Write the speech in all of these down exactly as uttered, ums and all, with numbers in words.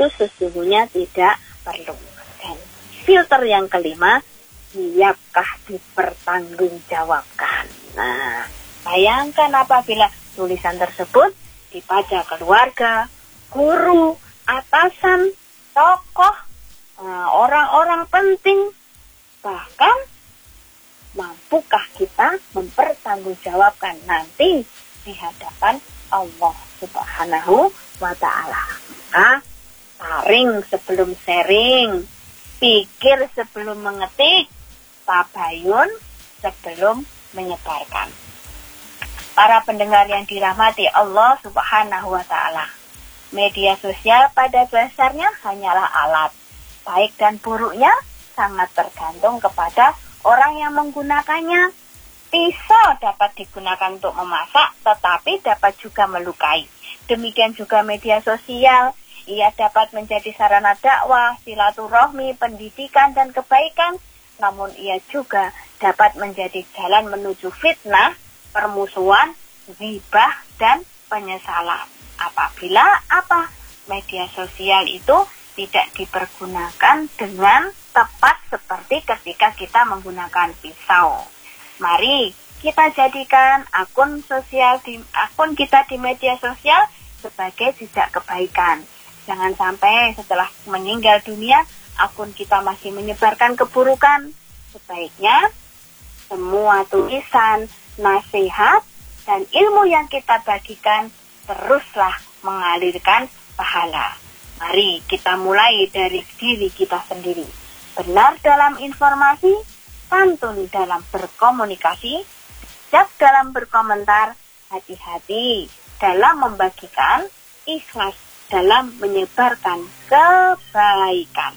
itu sesungguhnya tidak perlu. Dan filter yang kelima, siapkah dipertanggungjawabkan. Nah, bayangkan apabila tulisan tersebut dibaca keluarga, guru, atasan, tokoh, nah, orang-orang penting, bahkan mampukah kita mempertanggungjawabkan nanti di hadapan Allah Subhanahu wa Ta'ala. Maka saring sebelum sharing, pikir sebelum mengetik, tabayun sebelum menyebarkan. Para pendengar yang dirahmati Allah Subhanahu wa Ta'ala, media sosial pada dasarnya hanyalah alat. Baik dan buruknya sangat tergantung kepada orang yang menggunakannya. Pisau dapat digunakan untuk memasak, tetapi dapat juga melukai. Demikian juga media sosial, ia dapat menjadi sarana dakwah, silaturahmi, pendidikan, dan kebaikan. Namun ia juga dapat menjadi jalan menuju fitnah, permusuhan, ghibah, dan penyesalan. Apabila apa? Media sosial itu tidak dipergunakan dengan tepat seperti ketika kita menggunakan pisau. Mari kita jadikan akun sosial di akun kita di media sosial sebagai jejak kebaikan. Jangan sampai setelah meninggal dunia akun kita masih menyebarkan keburukan. Sebaiknya semua tulisan, nasihat, dan ilmu yang kita bagikan teruslah mengalirkan pahala. Mari kita mulai dari diri kita sendiri. Benar dalam informasi, santun dalam berkomunikasi, bijak dalam berkomentar, hati-hati dalam membagikan, ikhlas dalam menyebarkan kebaikan.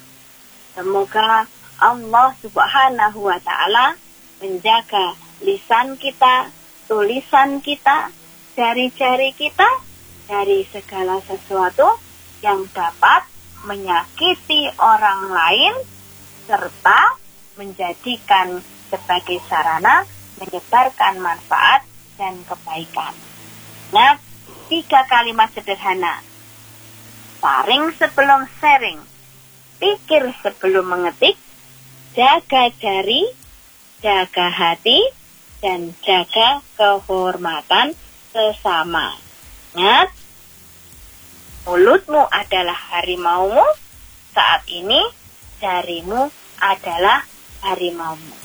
Semoga Allah Subhanahu wa Ta'ala menjaga lisan kita, tulisan kita, jari-jari kita dari segala sesuatu yang dapat menyakiti orang lain serta menjadikan sebagai sarana menyebarkan manfaat dan kebaikan. Nah, tiga kalimat sederhana. Saring sebelum sharing, pikir sebelum mengetik, jaga jari, jaga hati, dan jaga kehormatan sesama. Ingat, mulutmu adalah harimaumu, saat ini jarimu adalah harimaumu.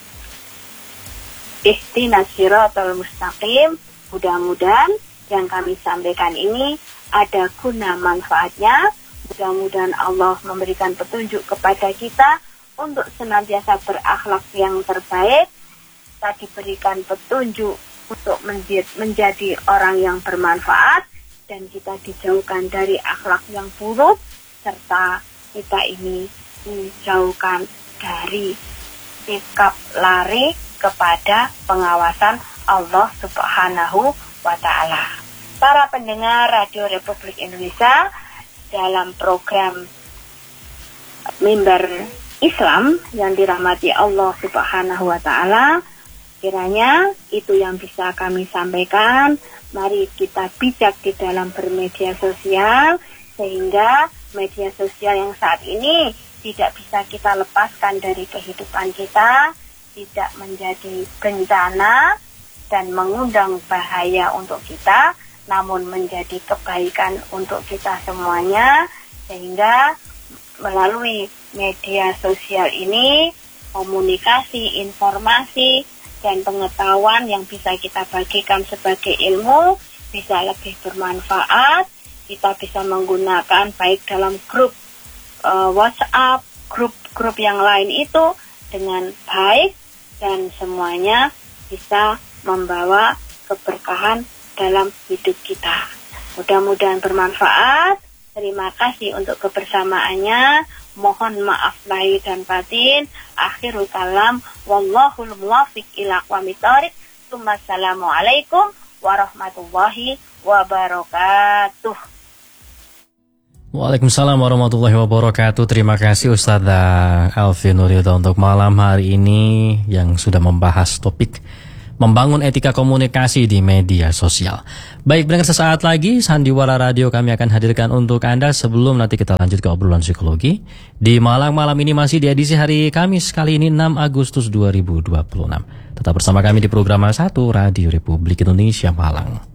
Ihdinas siratal mustaqim. Mudah-mudahan yang kami sampaikan ini ada guna manfaatnya. Mudah-mudahan Allah memberikan petunjuk kepada kita untuk senantiasa berakhlak yang terbaik. Kita diberikan petunjuk untuk menjadi orang yang bermanfaat, dan kita dijauhkan dari akhlak yang buruk, serta kita ini dijauhkan dari sikap lari kepada pengawasan Allah Subhanahu wa Ta'ala. Para pendengar Radio Republik Indonesia, dalam program Mimbar Islam yang dirahmati Allah Subhanahu wa Ta'ala, kiranya itu yang bisa kami sampaikan. Mari kita bijak di dalam bermedia sosial, sehingga media sosial yang saat ini tidak bisa kita lepaskan dari kehidupan kita, tidak menjadi bencana dan mengundang bahaya untuk kita, namun menjadi kebaikan untuk kita semuanya. Sehingga melalui media sosial ini, komunikasi, informasi, dan pengetahuan yang bisa kita bagikan sebagai ilmu bisa lebih bermanfaat. Kita bisa menggunakan baik dalam grup uh, WhatsApp, grup-grup yang lain itu dengan baik, dan semuanya bisa membawa keberkahan dalam hidup kita. Mudah-mudahan bermanfaat. Terima kasih untuk kebersamaannya. Mohon maaf lahir dan batin. Akhirul kalam. Wallahul muwafiq ila aqwamit thoriq. Assalamualaikum warahmatullahi wabarakatuh. Waalaikumsalam warahmatullahi wabarakatuh. Terima kasih Ustazah Elvi Nurida untuk malam hari ini yang sudah membahas topik membangun etika komunikasi di media sosial. Baik, dengan sesaat lagi Sandiwara Radio kami akan hadirkan untuk Anda. Sebelum nanti kita lanjut ke obrolan psikologi di Malang malam ini, masih di edisi hari Kamis kali ini enam Agustus dua ribu dua puluh enam. Tetap bersama kami di program satu Radio Republik Indonesia Malang.